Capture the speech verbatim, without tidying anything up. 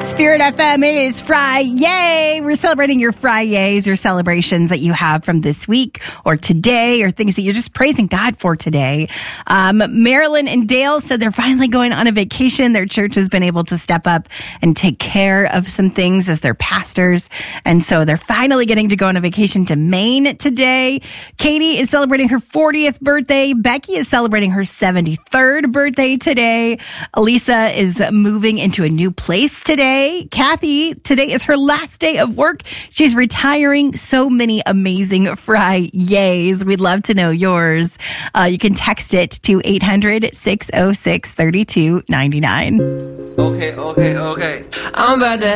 Spirit F M, it is Friday. We're celebrating your Fridays, your celebrations that you have from this week or today, or things that you're just praising God for today. Um, Marilyn and Dale said they're finally going on a vacation. Their church has been able to step up and take care of some things as their pastors. And so they're finally getting to go on a vacation to Maine today. Katie is celebrating her fortieth birthday. Becky is celebrating her seventy-third birthday today. Elisa is moving into a new place today. Kathy, today is her last day of work. She's retiring. So many amazing Fridays. We'd love to know yours. Uh, you can text it to eight hundred, six oh six, three two nine nine. Okay, okay, okay. I'm about to